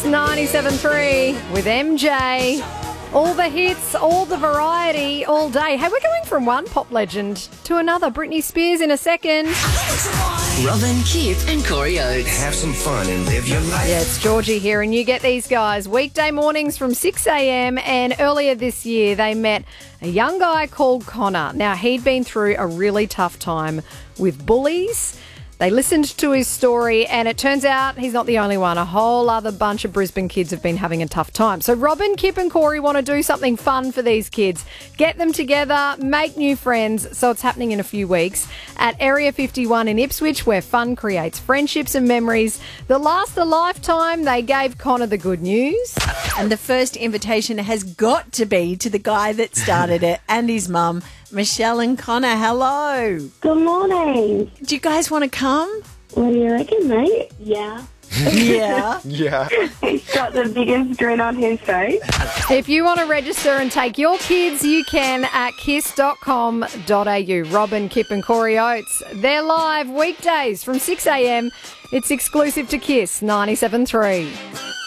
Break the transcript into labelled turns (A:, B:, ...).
A: 97.3 with MJ. All the hits, all the variety, all day. Hey, we're going from one pop legend to another. Britney Spears in a second.
B: Robin, Kip and Corey Oates.
C: Have some fun and live your life.
A: Yeah, it's Georgie here, and you get these guys weekday mornings from 6 a.m. And earlier this year, they met a young guy called Connor. Now, he'd been through a really tough time with bullies. They listened to his story, and it turns out he's not the only one. A whole other bunch of Brisbane kids have been having a tough time. So Robin, Kip and Corey want to do something fun for these kids. Get them together, make new friends. So it's happening in a few weeks at Area 51 in Ipswich, where fun creates friendships and memories that last a lifetime. They gave Connor the good news.
D: And the first invitation has got to be to the guy that started it and his mum, Michelle and Connor. Hello.
E: Good morning.
D: Do you guys want to come?
E: What do you reckon, mate? Yeah.
D: Yeah.
C: Yeah.
E: He's got the biggest grin on his face.
A: If you want to register and take your kids, you can at kiss.com.au. Robin, Kip and Corey Oates. They're live weekdays from 6 a.m. It's exclusive to Kiss 97.3.